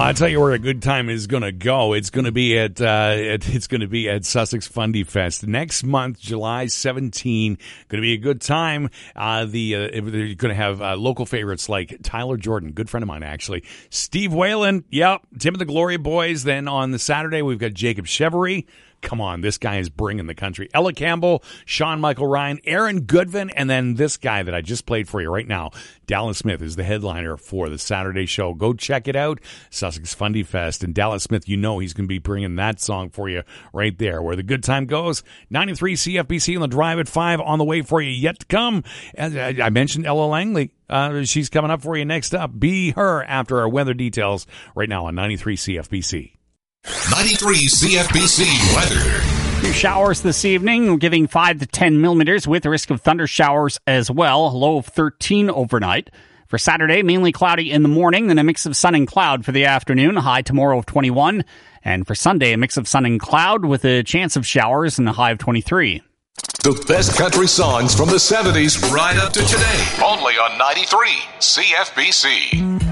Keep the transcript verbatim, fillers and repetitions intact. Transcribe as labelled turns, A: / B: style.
A: I'll tell you where a good time is going to go. It's going to be at, uh, at it's going to be at Sussex Fundy Fest next month, July seventeenth. Going to be a good time. Uh, the uh, you're going to have uh, local favorites like Tyler Jordan, good friend of mine actually, Steve Whalen, yep, Tim of the Glory Boys. Then on the Saturday we've got Jacob Chevery. Come on, this guy is bringing the country. Ella Campbell, Sean Michael Ryan, Aaron Goodvin, and then this guy that I just played for you right now, Dallas Smith, is the headliner for the Saturday show. Go check it out, Sussex Fundy Fest. And Dallas Smith, you know he's going to be bringing that song for you right there. Where the good time goes, ninety-three C F B C on the drive at five on the way for you yet to come. And I mentioned Ella Langley. Uh, she's coming up for you next up. Be her after our weather details right now on ninety-three C F B C.
B: ninety-three C F B C weather.
C: Few showers this evening. We're giving five to ten millimeters with the risk of thunder showers as well. A low of thirteen overnight. For Saturday, mainly cloudy in the morning, then a mix of sun and cloud for the afternoon. A high tomorrow of twenty-one. And for Sunday, a mix of sun and cloud with a chance of showers and a high of twenty-three.
B: The best country songs from the seventies right up to today. Only on ninety-three C F B C.